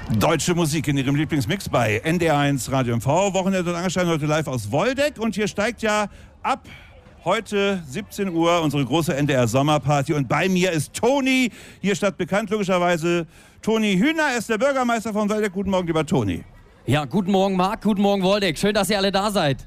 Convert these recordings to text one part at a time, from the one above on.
Deutsche Musik in ihrem Lieblingsmix bei NDR1 Radio MV. Wochenende und Angelstein heute live aus Woldeck. Und hier steigt ja ab heute 17 Uhr unsere große NDR-Sommerparty. Und bei mir ist Toni, hier stadtbekannt logischerweise. Toni Hühner ist der Bürgermeister von Woldeck. Guten Morgen, lieber Toni. Ja, guten Morgen Marc, guten Morgen Woldeck. Schön, dass ihr alle da seid.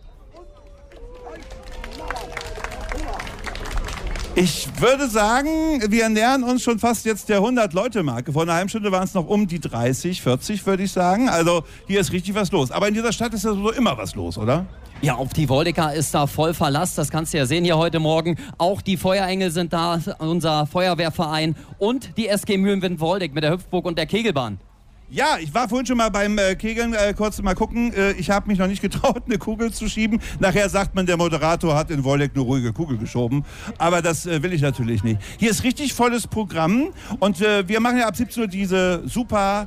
Ich würde sagen, wir nähern uns schon fast jetzt der 100-Leute-Marke. Vor einer halben Stunde waren es noch um die 30, 40, würde ich sagen. Also hier ist richtig was los. Aber in dieser Stadt ist ja so immer was los, oder? Ja, auf die Woldecker ist da voll Verlass. Das kannst du ja sehen hier heute Morgen. Auch die Feuerengel sind da, unser Feuerwehrverein und die SG Mühlenwind Woldeck mit der Hüpfburg und der Kegelbahn. Ja, ich war vorhin schon mal beim Kegeln, kurz mal gucken. Ich habe mich noch nicht getraut, eine Kugel zu schieben. Nachher sagt man, der Moderator hat in Woldeck eine ruhige Kugel geschoben. Aber das will ich natürlich nicht. Hier ist richtig volles Programm. Und wir machen ja ab 17 Uhr diese super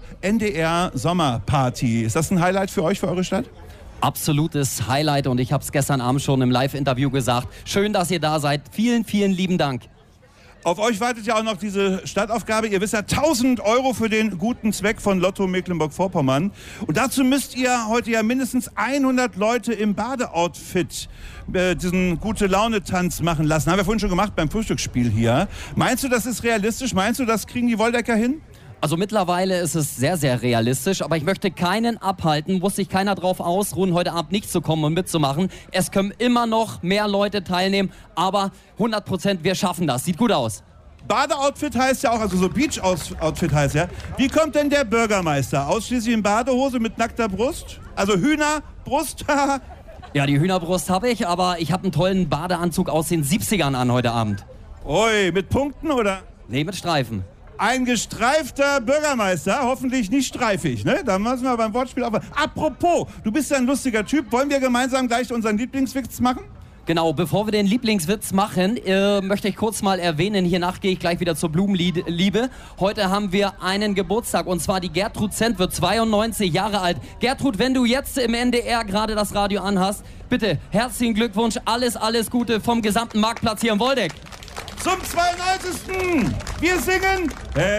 NDR-Sommerparty. Ist das ein Highlight für euch, für eure Stadt? Absolutes Highlight und ich habe es gestern Abend schon im Live-Interview gesagt. Schön, dass ihr da seid. Vielen, vielen lieben Dank. Auf euch wartet ja auch noch diese Stadtaufgabe. Ihr wisst ja, 1000 € für den guten Zweck von Lotto Mecklenburg-Vorpommern. Und dazu müsst ihr heute ja mindestens 100 Leute im Badeoutfit diesen Gute-Laune-Tanz machen lassen. Haben wir vorhin schon gemacht beim Frühstücksspiel hier. Meinst du, das ist realistisch? Meinst du, das kriegen die Woldecker hin? Also mittlerweile ist es sehr, sehr realistisch, aber ich möchte keinen abhalten, muss sich keiner drauf ausruhen, heute Abend nicht zu kommen und mitzumachen. Es können immer noch mehr Leute teilnehmen, aber 100%, wir schaffen das. Sieht gut aus. Badeoutfit heißt ja auch, also so Beach-Outfit heißt ja. Wie kommt denn der Bürgermeister? Ausschließlich in Badehose mit nackter Brust? Also Hühnerbrust? Ja, die Hühnerbrust habe ich, aber ich habe einen tollen Badeanzug aus den 70ern an heute Abend. Ui, mit Punkten oder? Nee, mit Streifen. Ein gestreifter Bürgermeister, hoffentlich nicht streifig, ne? Da müssen wir beim Wortspiel aufpassen. Apropos, du bist ja ein lustiger Typ. Wollen wir gemeinsam gleich unseren Lieblingswitz machen? Genau, bevor wir den Lieblingswitz machen, möchte ich kurz mal erwähnen, hier nach gehe ich gleich wieder zur Blumenliebe. Heute haben wir einen Geburtstag und zwar die Gertrud Zent wird 92 Jahre alt. Gertrud, wenn du jetzt im NDR gerade das Radio anhast, bitte herzlichen Glückwunsch, alles Gute vom gesamten Marktplatz hier in Woldeck. Zum 92. Wir singen